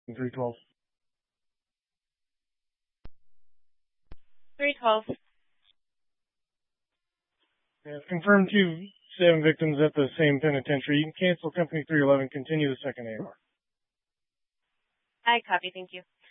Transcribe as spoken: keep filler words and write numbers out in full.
three twelve. three twelve. Yeah, confirmed two seven victims at the same penitentiary. You can cancel company three eleven. Continue the second A R. I copy. Thank you.